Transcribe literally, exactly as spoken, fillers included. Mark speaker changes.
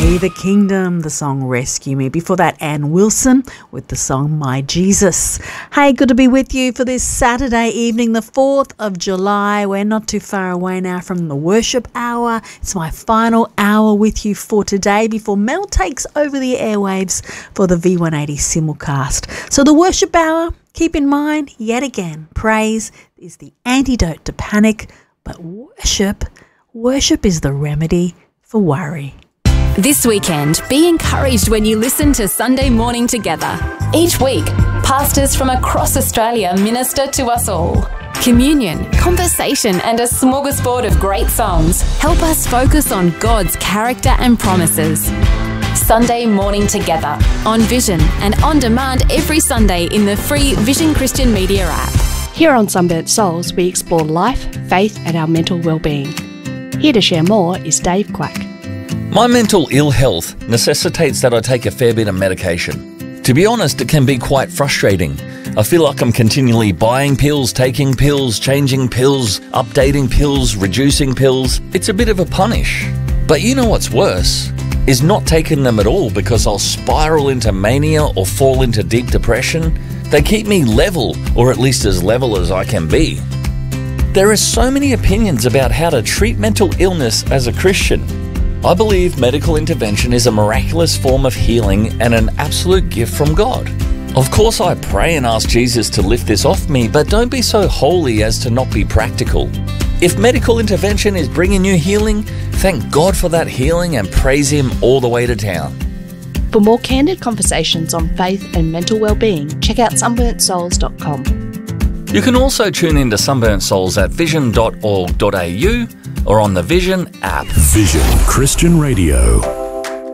Speaker 1: Me the Kingdom, the song Rescue Me. Before that, Ann Wilson with the song My Jesus. Hey, good to be with you for this Saturday evening, the fourth of July. We're not too far away now from the worship hour. It's my final hour with you for today before Mel takes over the airwaves for the V one eighty simulcast. So the worship hour, keep in mind, yet again, praise is the antidote to panic, but worship, worship is the remedy for worry.
Speaker 2: This weekend, be encouraged when you listen to Sunday Morning Together. Each week, pastors from across Australia minister to us all. Communion, conversation and a smorgasbord of great songs help us focus on God's character and promises. Sunday Morning Together on Vision and on demand every Sunday in the free Vision Christian Media app.
Speaker 3: Here on Sunburnt Souls, we explore life, faith and our mental well-being. Here to share more is Dave Quack.
Speaker 4: My mental ill health necessitates that I take a fair bit of medication. To be honest, it can be quite frustrating. I feel like I'm continually buying pills, taking pills, changing pills, updating pills, reducing pills. It's a bit of a punish. But you know what's worse? Is not taking them at all because I'll spiral into mania or fall into deep depression. They keep me level, or at least as level as I can be. There are so many opinions about how to treat mental illness as a Christian. I believe medical intervention is a miraculous form of healing and an absolute gift from God. Of course, I pray and ask Jesus to lift this off me, but don't be so holy as to not be practical. If medical intervention is bringing you healing, thank God for that healing and praise Him all the way to town.
Speaker 3: For more candid conversations on faith and mental well-being, check out sunburnt souls dot com.
Speaker 4: You can also tune into Sunburnt Souls at vision dot org dot a u or on the Vision app.
Speaker 5: Vision Christian Radio.